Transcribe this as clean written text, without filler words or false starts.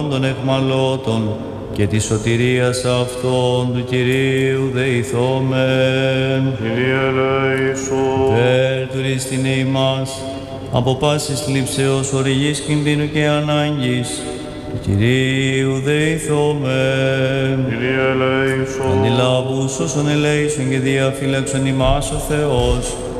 των αιχμαλώτων και της σωτηρίας αυτών του Κυρίου δεηθόμεν. Κύριε ελέησον. Περτουρίστην ημάς, από πάσης θλίψεως, οργής, κινδύνου και ανάγκης, του Κυρίου δεηθόμεν. Κύριε ελέησον. Αντιλάβους όσων ελέησον και διαφύλαξον ημάς ο Θεός,